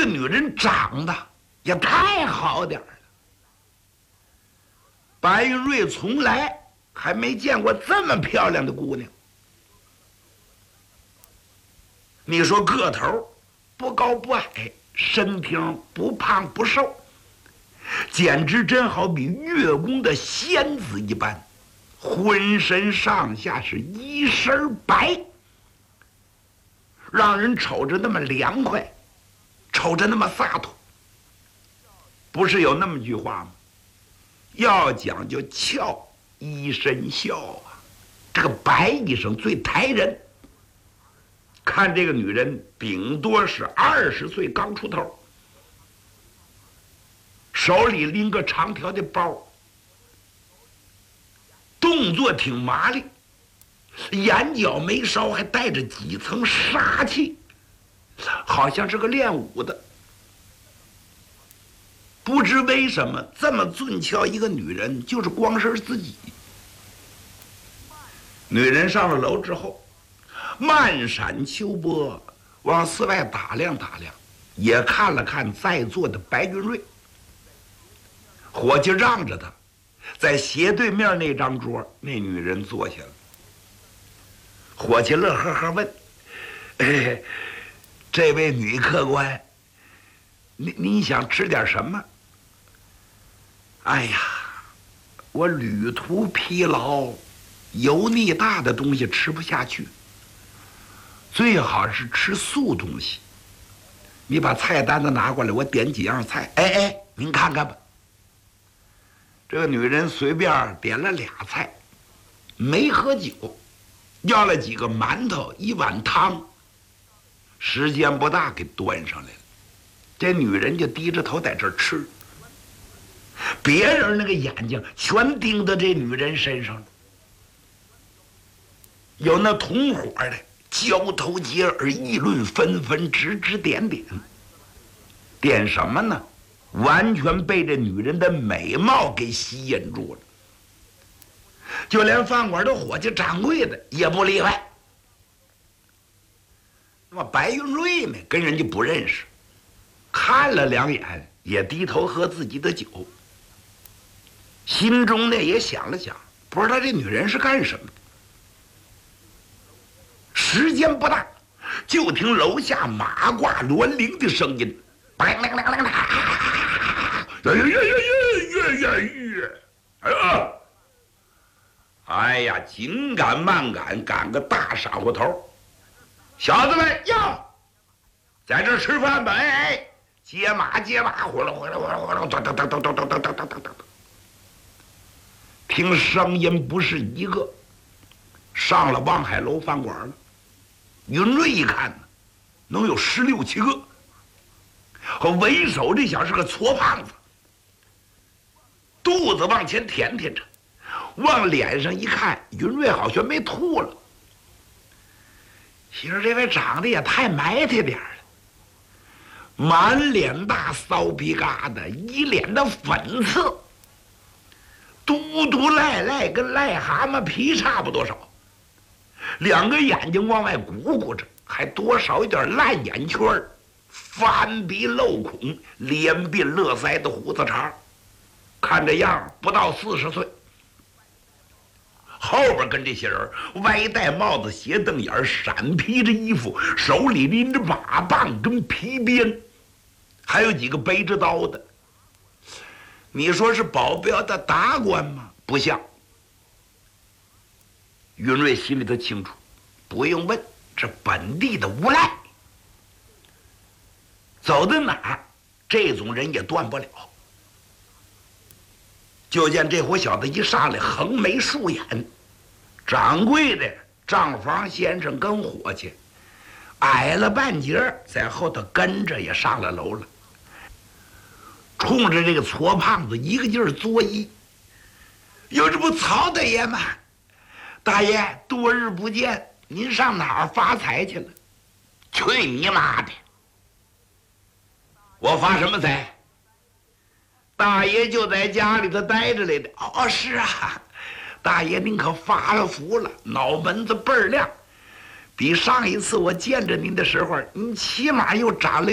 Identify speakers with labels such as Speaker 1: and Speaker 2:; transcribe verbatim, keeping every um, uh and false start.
Speaker 1: 个女人长得也太好点儿了。白云瑞从来还没见过这么漂亮的姑娘。你说个头不高不矮，身挺不胖不瘦，简直真好比月宫的仙子一般，浑身上下是一身白，让人瞅着那么凉快，瞅着那么洒脱。不是有那么句话吗？要讲究俏一身笑啊，这个白医生最抬人。看这个女人顶多是二十岁刚出头，手里拎个长条的包，动作挺麻利，眼角眉梢还带着几层杀气，好像是个练武的。不知为什么这么俊俏一个女人，就是光是自己。女人上了楼之后，漫闪秋波，往四外打量打量，也看了看在座的白云瑞。伙计让着他，在斜对面那张桌，那女人坐下了。伙计乐呵呵问：“哎，这位女客官，你你想吃点什么？”哎呀，我旅途疲劳，油腻大的东西吃不下去，最好是吃素东西。你把菜单子拿过来，我点几样菜。哎哎，您看看吧。这个女人随便点了俩菜，没喝酒，要了几个馒头，一碗汤。时间不大，给端上来了。这女人就低着头在这儿吃，别人那个眼睛全盯到这女人身上了。有那同伙的交头接耳，议论纷纷，指指点点。点什么呢？完全被这女人的美貌给吸引住了。就连饭馆的伙计、掌柜的也不例外。那么白云瑞呢，跟人家不认识，看了两眼，也低头喝自己的酒。心中呢也想了想，不知道这女人是干什么的。时间不大，就听楼下马挂銮铃的声音，哎呀呀呀呀呀呀！哎呀，哎呀，紧赶慢赶，赶个大傻乎头。小子们呀，在这吃饭吧！哎哎，接马接马，呼噜呼噜呼噜呼噜，噔噔噔噔噔噔噔噔噔噔噔。听声音不是一个，上了望海楼饭馆了。云瑞一看呢，能有十六七个。和为首这小是个矬胖子，肚子往前舔舔着，往脸上一看，云瑞好像没吐了。其实这位长得也太埋汰点了，满脸大骚皮疙瘩，一脸的粉刺，嘟嘟赖赖，跟癞蛤蟆皮差不多少。两个眼睛往外鼓鼓着，还多少有点烂眼圈儿，翻鼻漏孔，连鬓络腮的胡子茬，看这样不到四十岁。后边跟这些人歪戴帽子、斜瞪眼、闪披着衣服，手里拎着马棒跟皮鞭，还有几个背着刀的。你说是保镖的达官吗？不像。云瑞心里头清楚，不用问，这本地的无赖，走到哪儿，这种人也断不了。就见这伙小子一上来，横眉竖眼，掌柜的账房先生跟伙计矮了半截，在后头跟着也上了楼了，冲着这个矬胖子一个劲儿作揖：“有这不曹大爷吗？大爷，多日不见，您上哪儿发财去了？”“去你妈的！我发什么财？大爷就在家里头待着来的。”“哦，是啊，大爷您可发了福了，脑门子倍儿亮，比上一次我见着您的时候，您起码又长了